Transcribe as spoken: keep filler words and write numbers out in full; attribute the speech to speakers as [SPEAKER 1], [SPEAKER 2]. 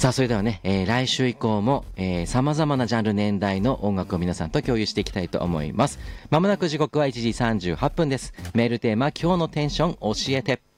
[SPEAKER 1] さあそれではね、えー、来週以降も、えー、様々なジャンル年代の音楽を皆さんと共有していきたいと思います。まもなく時刻はいちじさんじゅうはっぷんです。メールテーマ、今日のテンション教えて。